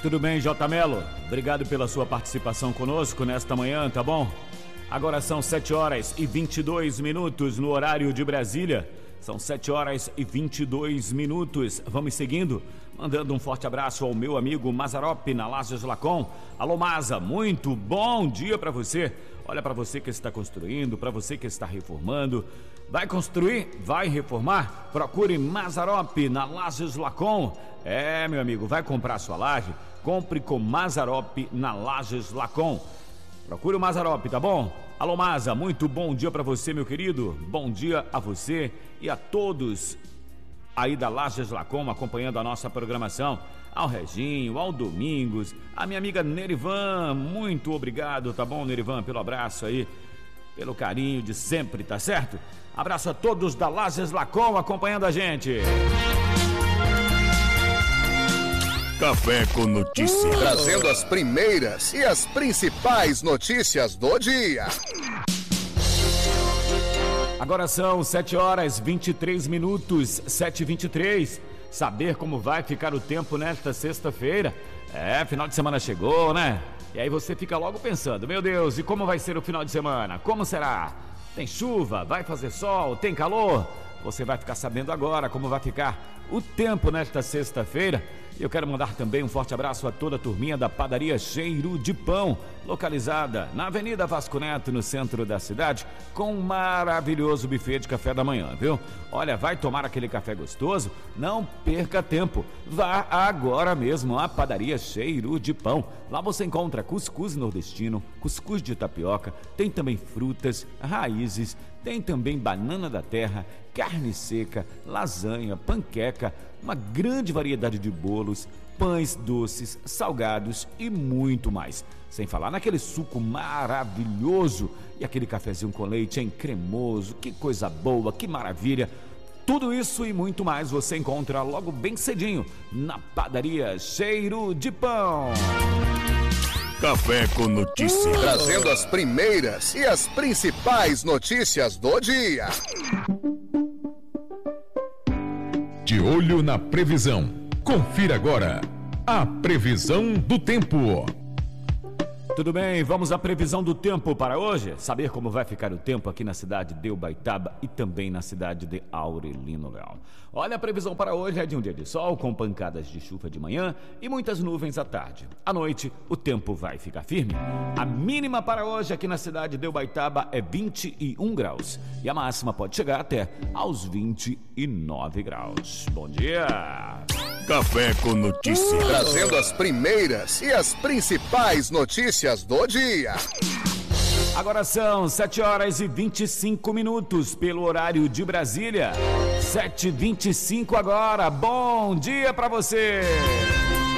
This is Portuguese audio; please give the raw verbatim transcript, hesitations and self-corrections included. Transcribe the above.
Tudo bem, J. Melo? Obrigado pela sua participação conosco nesta manhã, tá bom? Agora são sete horas e vinte e dois minutos no horário de Brasília. São sete horas e vinte e dois minutos. Vamos seguindo, mandando um forte abraço ao meu amigo Mazzaropi na Lages Lacom. Alô, Maza, muito bom dia para você. Olha, para você que está construindo, para você que está reformando. Vai construir? Vai reformar? Procure Mazzaropi na Lages Lacom. É, meu amigo, vai comprar sua laje? Compre com Mazzaropi na Lages Lacom. Procure o Mazzaropi, tá bom? Alô, Maza, muito bom dia para você, meu querido. Bom dia a você e a todos aí da Lages Lacom acompanhando a nossa programação. Ao Reginho, ao Domingos, a minha amiga Nerivan, muito obrigado, tá bom, Nerivan, pelo abraço aí, pelo carinho de sempre, tá certo? Abraço a todos da Lages Lacom acompanhando a gente. Café com Notícias. Trazendo as primeiras e as principais notícias do dia. Agora são sete horas e vinte e três minutos, sete e vinte e três. Saber como vai ficar o tempo nesta sexta-feira. É, final de semana chegou, né? E aí você fica logo pensando, meu Deus, e como vai ser o final de semana? Como será? Tem chuva? Vai fazer sol? Tem calor? Você vai ficar sabendo agora como vai ficar o tempo nesta sexta-feira. E eu quero mandar também um forte abraço a toda a turminha da padaria Cheiro de Pão, localizada na Avenida Vasco Neto, no centro da cidade, com um maravilhoso buffet de café da manhã, viu? Olha, vai tomar aquele café gostoso? Não perca tempo. Vá agora mesmo à padaria Cheiro de Pão. Lá você encontra cuscuz nordestino, cuscuz de tapioca, tem também frutas, raízes, tem também banana da terra, carne seca, lasanha, panqueca, uma grande variedade de bolos, pães doces, salgados e muito mais. Sem falar naquele suco maravilhoso e aquele cafezinho com leite, hein, cremoso, que coisa boa, que maravilha. Tudo isso e muito mais você encontra logo bem cedinho na padaria Cheiro de Pão. Café com Notícias. Trazendo as primeiras e as principais notícias do dia. De olho na previsão. Confira agora a previsão do tempo. Tudo bem, vamos à previsão do tempo para hoje. Saber como vai ficar o tempo aqui na cidade de Ubaitaba e também na cidade de Aurelino Leal. Olha, a previsão para hoje é de um dia de sol com pancadas de chuva de manhã e muitas nuvens à tarde. À noite, o tempo vai ficar firme. A mínima para hoje aqui na cidade de Ubaitaba é vinte e um graus e a máxima pode chegar até aos vinte e nove graus. Bom dia! Café com Notícias. Trazendo as primeiras e as principais notícias do dia. Agora são sete horas e vinte e cinco minutos pelo horário de Brasília. sete e vinte e cinco agora. Bom dia pra você!